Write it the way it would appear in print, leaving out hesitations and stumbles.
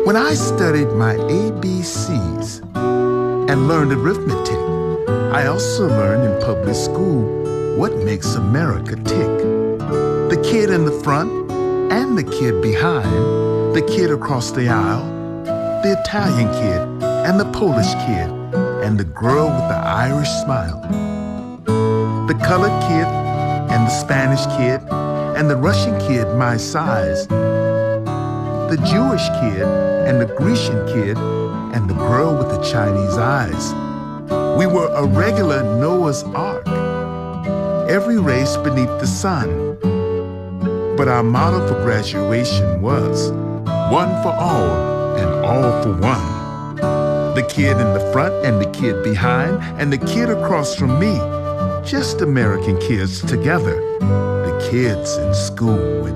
When I studied my ABCs and learned arithmetic, I also learned in public school what makes America tick. The kid in the front and the kid behind, the kid across the aisle, the Italian kid and the Polish kid, and the girl with the Irish smile. The colored kid and the Spanish kid and the Russian kid my size. The Jewish kid and the Grecian kid and the girl with the Chinese eyes. We were a regular Noah's Ark, every race beneath the sun. But our motto for graduation was one for all and all for one. The kid in the front and the kid behind and the kid across from me, just American kids together, the kids in school with